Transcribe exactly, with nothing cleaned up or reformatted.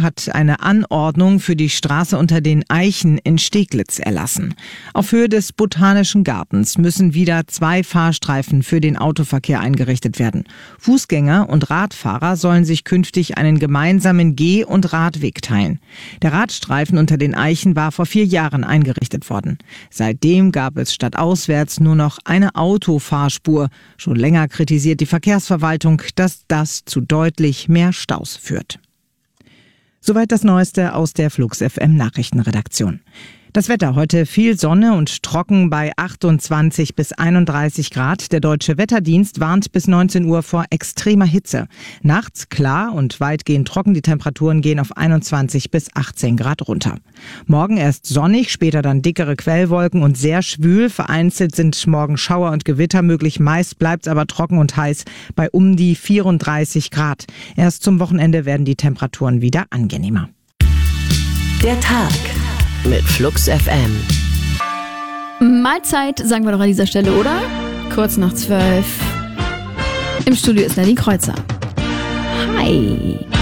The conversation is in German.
hat eine Anordnung für die Straße unter den Eichen in Steglitz erlassen. Auf Höhe des Botanischen Gartens müssen wieder zwei Fahrstreifen für den Autoverkehr eingerichtet werden. Fußgänger und Radfahrer sollen sich künftig einen gemeinsamen Geh- und Radweg teilen. Der Radstreifen unter den Eichen war vor vier Jahren eingerichtet worden. Seitdem gab es stadtauswärts nur noch eine Autofahrspur. Schon länger kritisiert die Verkehrsverwaltung, dass das zu deutlich mehr Staus führt. Soweit das Neueste aus der Flux F M Nachrichtenredaktion. Das Wetter heute: viel Sonne und trocken bei achtundzwanzig bis einunddreißig Grad. Der Deutsche Wetterdienst warnt bis neunzehn Uhr vor extremer Hitze. Nachts klar und weitgehend trocken. Die Temperaturen gehen auf einundzwanzig bis achtzehn Grad runter. Morgen erst sonnig, später dann dickere Quellwolken und sehr schwül. Vereinzelt sind morgen Schauer und Gewitter möglich. Meist bleibt es aber trocken und heiß bei um die vierunddreißig Grad. Erst zum Wochenende werden die Temperaturen wieder angenehmer. Der Tag mit Flux F M. Mahlzeit, sagen wir doch an dieser Stelle, oder? Kurz nach zwölf. Im Studio ist Nadine Kreuzer. Hi.